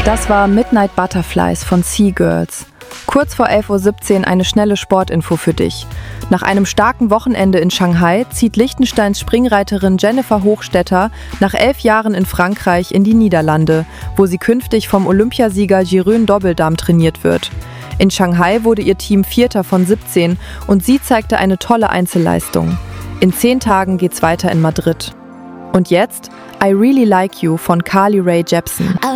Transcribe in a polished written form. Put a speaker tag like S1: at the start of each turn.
S1: Das war Midnight Butterflies von Sea Girls. Kurz vor 11:17 Uhr eine schnelle Sportinfo für dich. Nach einem starken Wochenende in Shanghai zieht Liechtensteins Springreiterin Jennifer Hochstetter nach 11 Jahren in Frankreich in die Niederlande, wo sie künftig vom Olympiasieger Jeroen Dobbeldam trainiert wird. In Shanghai wurde ihr Team Vierter von 17 und sie zeigte eine tolle Einzelleistung. In 10 Tagen geht's weiter in Madrid. Und jetzt I Really Like You von Carly Rae Jepsen.